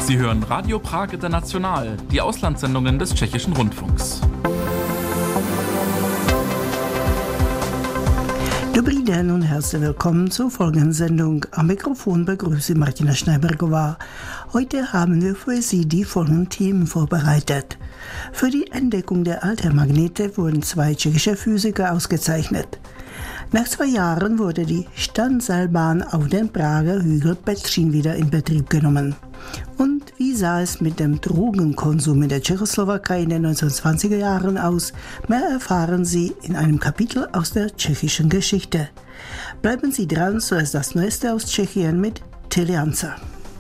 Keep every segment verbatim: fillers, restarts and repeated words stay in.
Sie hören Radio Prag International, die Auslandssendungen des Tschechischen Rundfunks. Dobrý den und herzlich willkommen zur folgenden Sendung. Am Mikrofon begrüße Martina Schneibergová. Heute haben wir für Sie die folgenden Themen vorbereitet. Für die Entdeckung der Altermagnete wurden zwei tschechische Physiker ausgezeichnet. Nach zwei Jahren wurde die Standseilbahn auf den Prager Hügel Petřín wieder in Betrieb genommen. Und wie sah es mit dem Drogenkonsum in der Tschechoslowakei in den neunzehnhundertzwanziger Jahren aus? Mehr erfahren Sie in einem Kapitel aus der tschechischen Geschichte. Bleiben Sie dran, zuerst das Neueste aus Tschechien mit Teleanza.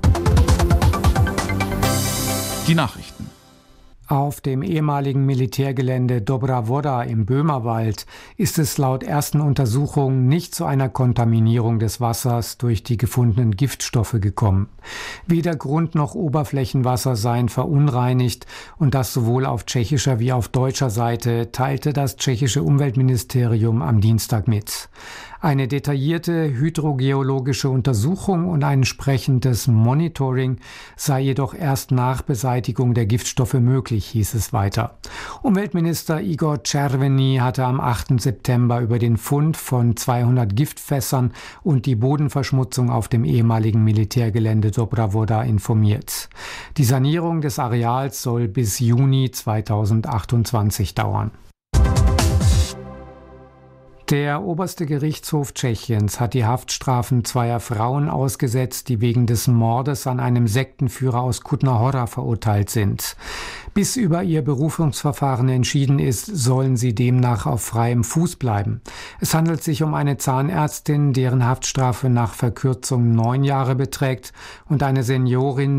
Die Nachrichten. Auf dem ehemaligen Militärgelände Dobrá Voda im Böhmerwald ist es laut ersten Untersuchungen nicht zu einer Kontaminierung des Wassers durch die gefundenen Giftstoffe gekommen. Weder Grund- noch Oberflächenwasser seien verunreinigt und das sowohl auf tschechischer wie auf deutscher Seite, teilte das tschechische Umweltministerium am Dienstag mit. Eine detaillierte hydrogeologische Untersuchung und ein entsprechendes Monitoring sei jedoch erst nach Beseitigung der Giftstoffe möglich, hieß es weiter. Umweltminister Igor Červený hatte am achten September über den Fund von zweihundert Giftfässern und die Bodenverschmutzung auf dem ehemaligen Militärgelände Dobrá Voda informiert. Die Sanierung des Areals soll bis Juni zweitausendachtundzwanzig dauern. Der oberste Gerichtshof Tschechiens hat die Haftstrafen zweier Frauen ausgesetzt, die wegen des Mordes an einem Sektenführer aus Kutná Hora verurteilt sind. Bis über ihr Berufungsverfahren entschieden ist, sollen sie demnach auf freiem Fuß bleiben. Es handelt sich um eine Zahnärztin, deren Haftstrafe nach Verkürzung neun Jahre beträgt, und eine Seniorin,